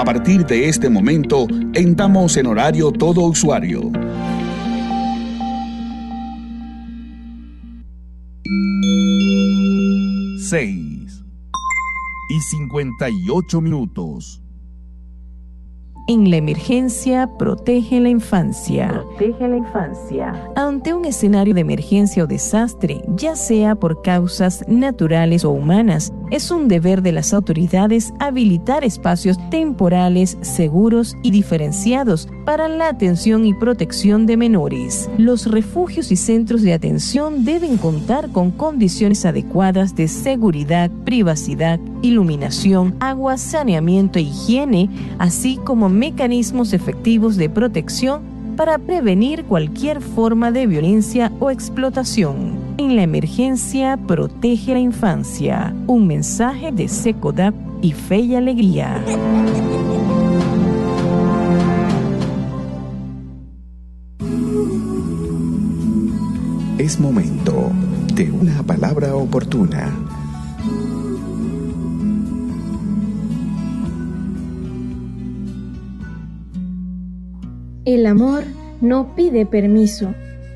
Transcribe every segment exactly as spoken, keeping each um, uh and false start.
A partir de este momento, entramos en horario todo usuario. Seis y cincuenta y ocho minutos. En la emergencia, protege la infancia. Protege la infancia. Ante un escenario de emergencia o desastre, ya sea por causas naturales o humanas, es un deber de las autoridades habilitar espacios temporales, seguros y diferenciados para la atención y protección de menores. Los refugios y centros de atención deben contar con condiciones adecuadas de seguridad, privacidad, iluminación, agua, saneamiento e higiene, así como mecanismos efectivos de protección para prevenir cualquier forma de violencia o explotación. En la emergencia, protege la infancia. Un mensaje de SECODAP y Fe y Alegría. Es momento de una palabra oportuna. El amor no pide permiso.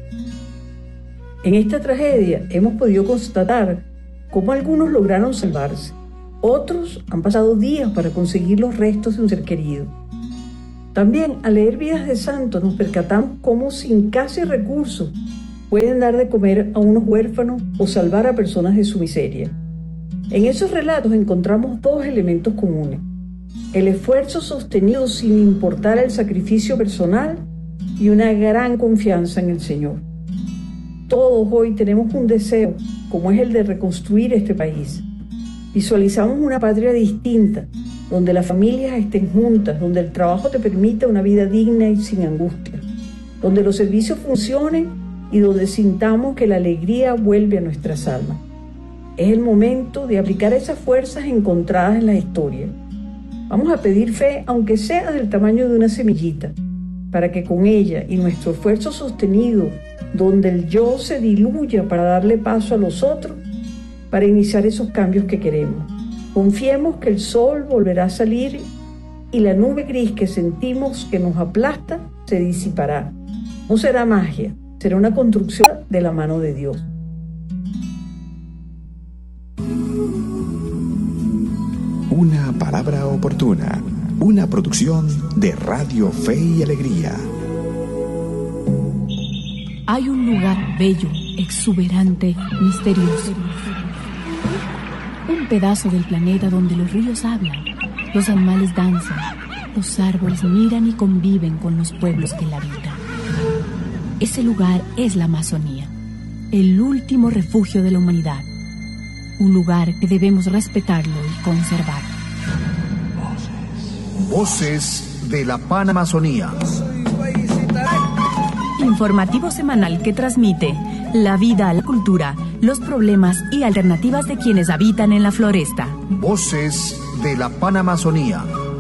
En esta tragedia hemos podido constatar cómo algunos lograron salvarse. Otros han pasado días para conseguir los restos de un ser querido. También, al leer vidas de santos, nos percatamos cómo sin casi recursos pueden dar de comer a unos huérfanos o salvar a personas de su miseria. En esos relatos encontramos dos elementos comunes: el esfuerzo sostenido sin importar el sacrificio personal y una gran confianza en el Señor. Todos hoy tenemos un deseo, como es el de reconstruir este país. Visualizamos una patria distinta, donde las familias estén juntas, donde el trabajo te permita una vida digna y sin angustia, donde los servicios funcionen y donde sintamos que la alegría vuelve a nuestras almas. Es el momento de aplicar esas fuerzas encontradas en la historia. Vamos a pedir fe, aunque sea del tamaño de una semillita, para que con ella y nuestro esfuerzo sostenido, donde el yo se diluya para darle paso a los otros, para iniciar esos cambios que queremos. Confiemos que el sol volverá a salir y la nube gris que sentimos que nos aplasta se disipará. No será magia, será una construcción de la mano de Dios. Una palabra oportuna, una producción de Radio Fe y Alegría. Hay un lugar bello, exuberante, misterioso. Un pedazo del planeta donde los ríos hablan, los animales danzan, los árboles miran y conviven con los pueblos que la habitan. Ese lugar es la Amazonía, el último refugio de la humanidad. Un lugar que debemos respetarlo y conservar. Voces de la Panamazonía. Informativo semanal que transmite la vida, la cultura, los problemas y alternativas de quienes habitan en la floresta. Voces de la Panamazonía.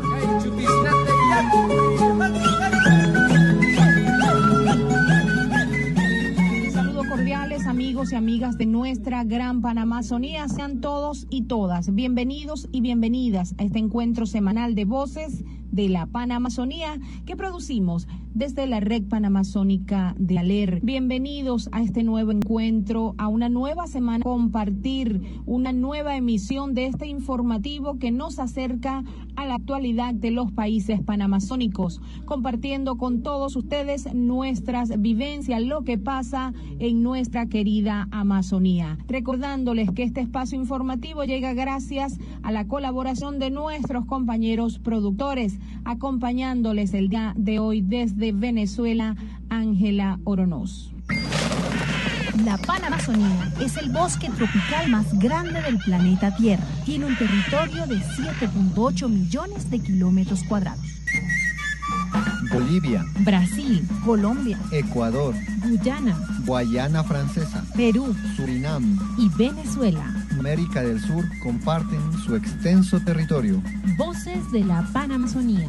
Amigos y amigas de nuestra gran Panamazonía, sean todos y todas bienvenidos y bienvenidas a este encuentro semanal de Voces de la Panamazonía que producimos desde la Red Panamazónica de ALER. Bienvenidos a este nuevo encuentro, a una nueva semana, compartir una nueva emisión de este informativo que nos acerca a la actualidad de los países panamazónicos, compartiendo con todos ustedes nuestras vivencias, lo que pasa en nuestra querida Amazonía. Recordándoles que este espacio informativo llega gracias a la colaboración de nuestros compañeros productores, acompañándoles el día de hoy desde Venezuela, Ángela Oronoz. La Panamazonía es el bosque tropical más grande del planeta Tierra. Tiene un territorio de siete punto ocho millones de kilómetros cuadrados. Bolivia, Brasil, Colombia, Ecuador, Guyana, Guayana Francesa, Perú, Surinam y Venezuela. América del Sur comparten su extenso territorio. Voces de la Panamazonía.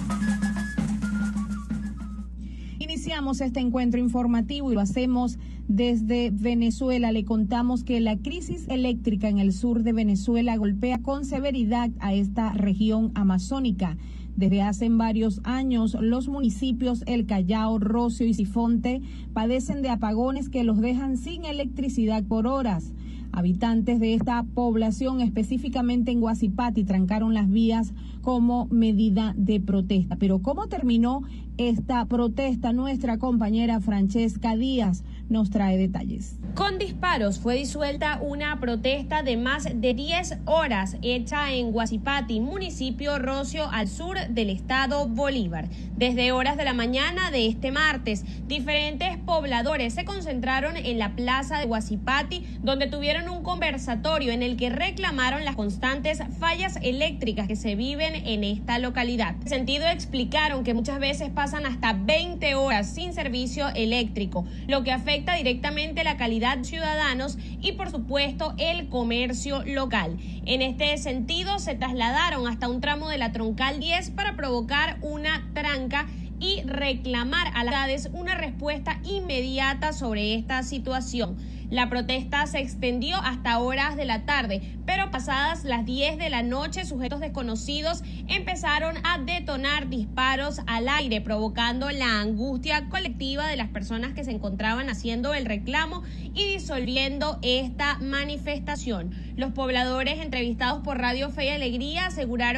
Iniciamos este encuentro informativo y lo hacemos Desde Venezuela le contamos que la crisis eléctrica en el sur de Venezuela golpea con severidad a esta región amazónica. Desde hace varios años, los municipios El Callao, Rocio y Sifonte padecen de apagones que los dejan sin electricidad por horas. Habitantes de esta población, específicamente en Guasipati, trancaron las vías como medida de protesta. Pero ¿cómo terminó esta protesta? Nuestra compañera Francesca Díaz nos trae detalles. Con disparos fue disuelta una protesta de más de diez horas hecha en Guasipati, municipio Rocio, al sur del estado Bolívar. Desde horas de la mañana de este martes, diferentes pobladores se concentraron en la plaza de Guasipati, donde tuvieron un conversatorio en el que reclamaron las constantes fallas eléctricas que se viven en esta localidad. En ese sentido, explicaron que muchas veces pasan hasta veinte horas sin servicio eléctrico, lo que afecta directamente la calidad de ciudadanos y, por supuesto, el comercio local. En este sentido, se trasladaron hasta un tramo de la Troncal diez para provocar una tranca y reclamar a las autoridades una respuesta inmediata sobre esta situación. La protesta se extendió hasta horas de la tarde, pero pasadas las diez de la noche, sujetos desconocidos empezaron a detonar disparos al aire, provocando la angustia colectiva de las personas que se encontraban haciendo el reclamo y disolviendo esta manifestación. Los pobladores entrevistados por Radio Fe y Alegría aseguraron